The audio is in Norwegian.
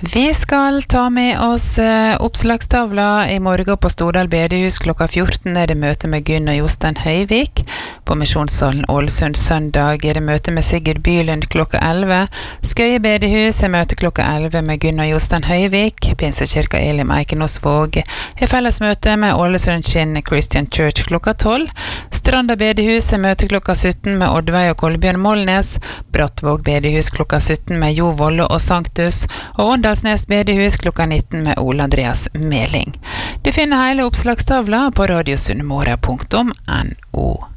Vi skal ta med oss oppslagstavla I morgen på Stordal bedehus klokka 14 det møte med Gunn og Jostein Høyvik. På Misjonssalen Ålesund søndag det møte med Sigurd Bylund klokka 11. Skøye bedehus møte klokka 11 med Gunn og Jostein Høyvik. Pinsekirka Elim Eikenosvåg felles møte med Ålesund Kinn Christian Church klokka 12. Stranda bedehus møte klokka 17 med Oddveig og Kolbjørn Molnes. Brattvåg bedehus klokka 17 med Jo Volle og Sanctus. Og Åndalsnes bedehus klokka 19 med Ole Andreas Meling. Du finner hele oppslagstavla på radiosunnmøre.no.